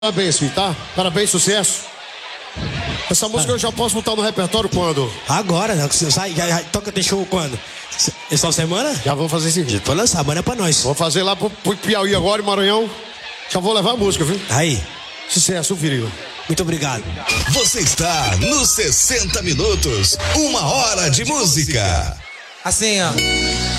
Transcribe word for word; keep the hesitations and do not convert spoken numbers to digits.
Parabéns, filho, tá? Parabéns, sucesso. Essa música eu já posso botar no repertório quando? Agora, sai, já, já, toca, tem show quando? Essa semana? Já vamos fazer esse vídeo. Vou lançar, manda pra nós. Vou fazer lá pro, pro Piauí agora, em Maranhão. Já vou levar a música, viu? Aí. Sucesso, filho. Muito obrigado. Você está nos sessenta minutos, uma hora de música. Assim, ó.